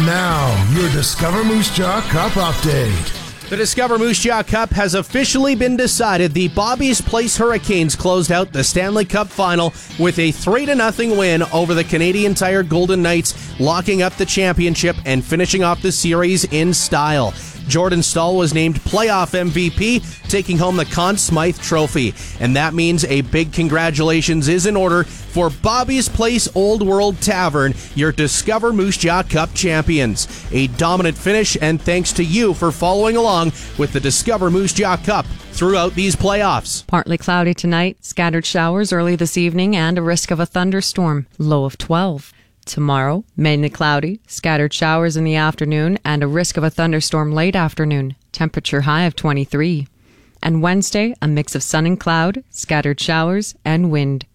Now, your Discover Moose Jaw Cup update. The Discover Moose Jaw Cup has officially been decided. The Bobby's Place Hurricanes closed out the Stanley Cup final with a 3-0 win over the Canadian Tire Golden Knights, locking up the championship and finishing off the series in style. Jordan Staal was named playoff MVP, taking home the Conn Smythe Trophy. And that means a big congratulations is in order for Bobby's Place Old World Tavern, your Discover Moose Jaw Cup champions. A dominant finish, and thanks to you for following along with the Discover Moose Jaw Cup throughout these playoffs. Partly cloudy tonight, scattered showers early this evening, and a risk of a thunderstorm, low of 12. Tomorrow, mainly cloudy, scattered showers in the afternoon, and a risk of a thunderstorm late afternoon, temperature high of 23. And Wednesday, a mix of sun and cloud, scattered showers, and wind.